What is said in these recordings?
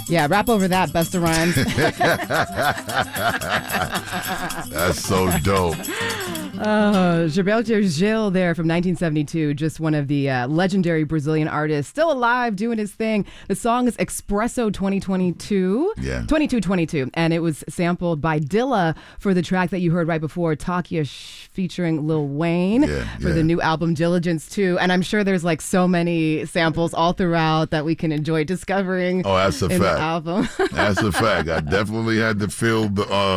Yeah, rap over that, Busta Rhymes. That's so dope. Gilberto Gil there from 1972, just one of the legendary Brazilian artists, still alive, doing his thing. The song is Espresso 2022. Yeah. 2222. And it was sampled by Dilla for the track that you heard right before, Takia featuring Lil Wayne for the new album Diligence 2. And I'm sure there's like so many samples all throughout that we can enjoy discovering that's a in fact. the album. That's a fact. I definitely had to feel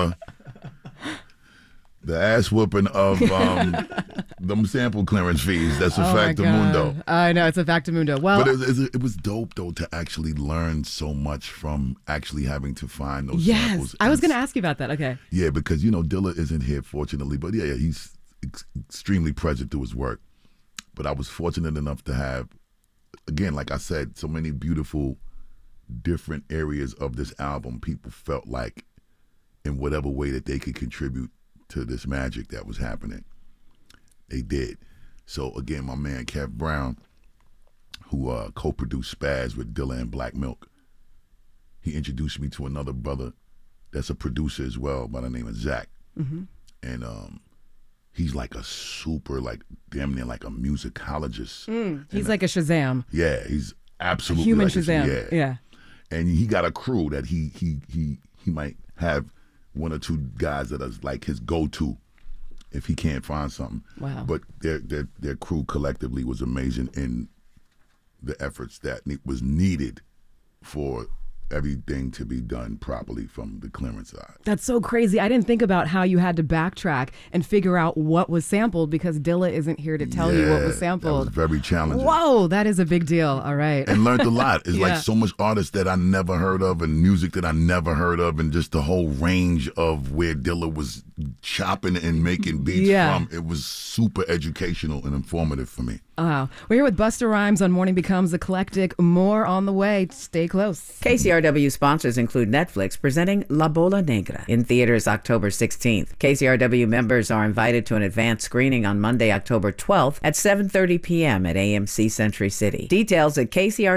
the ass whooping of them sample clearance fees. That's a factamundo. I know, it's a factamundo. Well, but it was dope, though, to actually learn so much from actually having to find those samples. Yes, I was going to ask you about that. Okay. Yeah, because, Dilla isn't here, fortunately. But, yeah, he's extremely present to his work. But I was fortunate enough to have, again, like I said, so many beautiful different areas of this album. People felt like in whatever way that they could contribute to this magic that was happening, they did. So again, my man Kev Brown, who co-produced Spaz with Dilla and Black Milk, he introduced me to another brother that's a producer as well by the name of Zach. Mm-hmm. And he's like a super, like damn near like a musicologist. He's like a Shazam. Yeah, he's absolutely human like Shazam. Yeah. And he got a crew that he might have one or two guys that are like his go-to if he can't find something. Wow. But their crew collectively was amazing in the efforts that was needed for everything to be done properly from the clearance side. That's so crazy. I didn't think about how you had to backtrack and figure out what was sampled because Dilla isn't here to tell you what was sampled. That was very challenging. Whoa, that is a big deal. All right. And learned a lot. It's like so much artists that I never heard of and music that I never heard of and just the whole range of where Dilla was chopping and making beats from. It was super educational and informative for me. Wow. We're here with Busta Rhymes on Morning Becomes Eclectic. More on the way. Stay close. KCRW sponsors include Netflix presenting La Bola Negra in theaters October 16th. KCRW members are invited to an advanced screening on Monday, October 12th at 7:30 p.m. at AMC Century City. Details at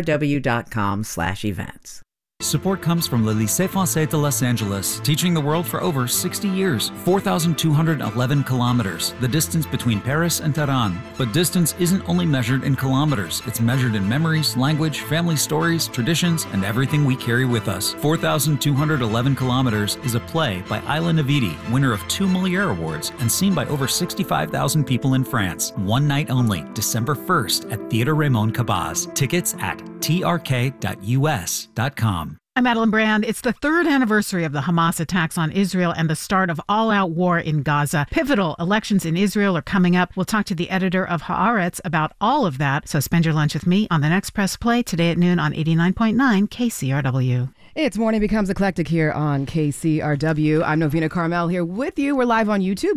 kcrw.com/events. Support comes from Le Lycée Français de Los Angeles, teaching the world for over 60 years. 4,211 kilometers, the distance between Paris and Tehran. But distance isn't only measured in kilometers. It's measured in memories, language, family stories, traditions, and everything we carry with us. 4,211 kilometers is a play by Ayla Navidi, winner of 2 Molière Awards, and seen by over 65,000 people in France. One night only, December 1st at Theatre Raymond Cabaz. Tickets at trk.us.com. I'm Madeline Brand. It's the 3rd anniversary of the Hamas attacks on Israel and the start of all-out war in Gaza. Pivotal elections in Israel are coming up. We'll talk to the editor of Haaretz about all of that. So spend your lunch with me on the next Press Play today at noon on 89.9 KCRW. It's Morning Becomes Eclectic here on KCRW. I'm Novena Carmel here with you. We're live on YouTube,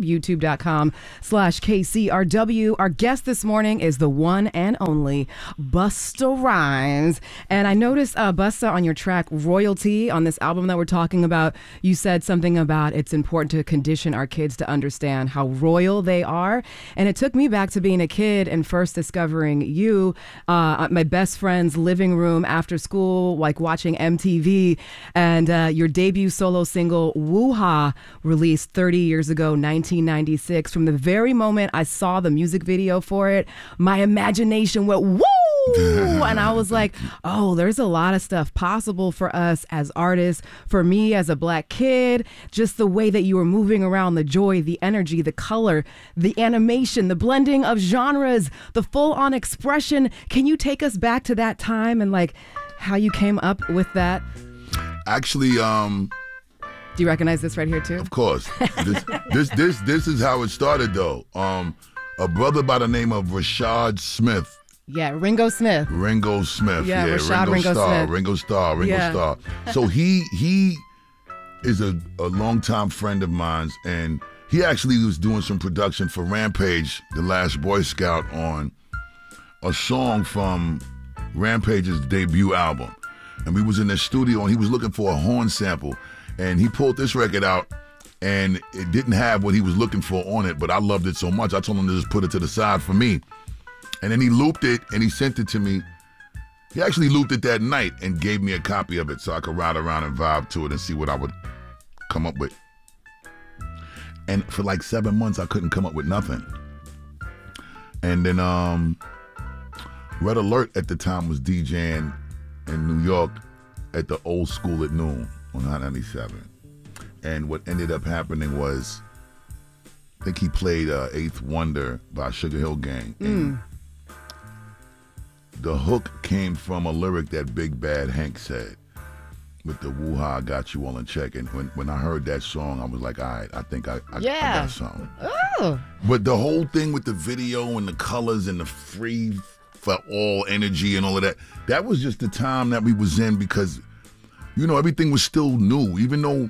youtube.com/KCRW. Our guest this morning is the one and only Busta Rhymes. And I noticed, Busta, on your track Royalty, on this album that we're talking about, you said something about it's important to condition our kids to understand how royal they are. And it took me back to being a kid and first discovering you, my best friend's living room after school, like watching MTV. And your debut solo single, Woo-Ha, released 30 years ago, 1996. From the very moment I saw the music video for it, my imagination went, woo! And I was like, oh, there's a lot of stuff possible for us as artists. For me as a black kid, just the way that you were moving around, the joy, the energy, the color, the animation, the blending of genres, the full-on expression. Can you take us back to that time and like how you came up with that? Actually, do you recognize this right here too? Of course. This is how it started though. A brother by the name of Rashad Smith. Yeah, Ringo Smith. Yeah, Rashad Ringo Smith. Ringo Starr. So he is a longtime friend of mine, and he actually was doing some production for Rampage, The Last Boy Scout, on a song from Rampage's debut album. And we was in the studio, and he was looking for a horn sample. And he pulled this record out, and it didn't have what he was looking for on it, but I loved it so much, I told him to just put it to the side for me. And then he looped it, and he sent it to me. He actually looped it that night and gave me a copy of it so I could ride around and vibe to it and see what I would come up with. And for like 7 months, I couldn't come up with nothing. And then Red Alert at the time was DJing in New York at the Old School at noon on Hot 97. And what ended up happening was, I think he played Eighth Wonder by Sugar Hill Gang. And the hook came from a lyric that Big Bad Hank said with the woo-ha, got you all in check. And when I heard that song, I was like, all right, I think I got something. Oh. But the whole thing with the video and the colors and the free for all energy and all of that, that was just the time that we was in because, you know, everything was still new. Even though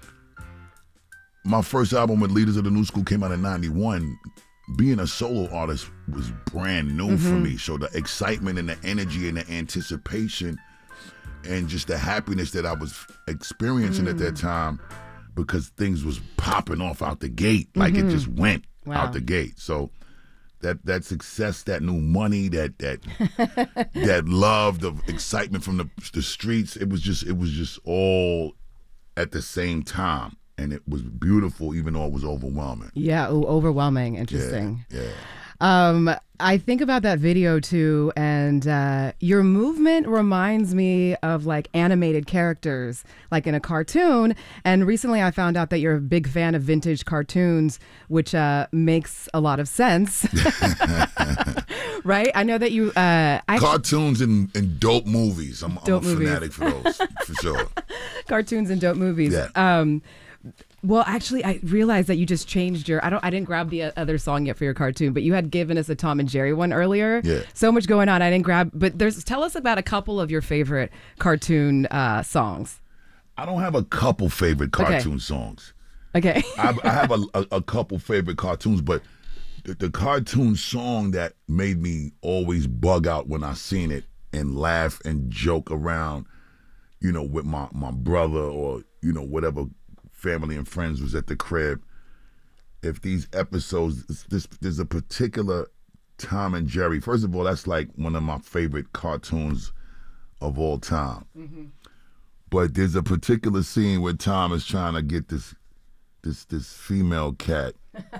my first album with Leaders of the New School came out in 91, being a solo artist was brand new for me. So the excitement and the energy and the anticipation and just the happiness that I was experiencing at that time, because things was popping off out the gate. Like it just went out the gate. So that success, that new money, that that love, the excitement from the streets, it was just all at the same time. And it was beautiful, even though it was overwhelming. Yeah, overwhelming. Interesting. Yeah. I think about that video too, and your movement reminds me of like animated characters, like in a cartoon. And recently I found out that you're a big fan of vintage cartoons, which makes a lot of sense. Right? I know that you... cartoons and dope movies. I'm a movies. fanatic for those, for sure. Cartoons and dope movies. Yeah. Well, actually, I realized that you just changed your... I didn't grab the other song yet for your cartoon, but you had given us a Tom and Jerry one earlier. Yeah. So much going on. I didn't grab... But tell us about a couple of your favorite cartoon songs. I don't have a couple favorite cartoon songs. Okay. I have a couple favorite cartoons, but the cartoon song that made me always bug out when I seen it and laugh and joke around, you know, with my brother or, you know, whatever family and friends was at the crib. If these episodes, there's a particular Tom and Jerry. First of all, that's like one of my favorite cartoons of all time. But there's a particular scene where Tom is trying to get this female cat,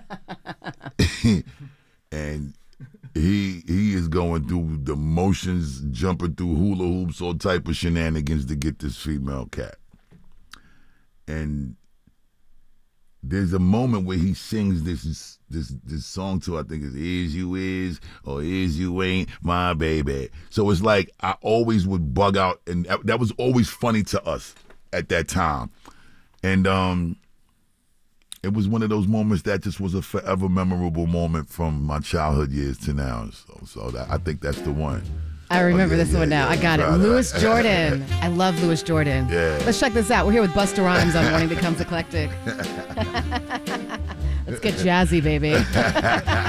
and he is going through the motions, jumping through hula hoops, all type of shenanigans to get this female cat. And there's a moment where he sings this song to, I think it's Is You Is or Is You Ain't My Baby. So it's like I always would bug out, and that was always funny to us at that time. And it was one of those moments that just was a forever memorable moment from my childhood years to now. So I think that's the one. I remember this one now. I got it. Louis Jordan. I love Louis Jordan. Yeah. Let's check this out. We're here with Busta Rhymes on Morning Becomes Eclectic. Let's get jazzy, baby.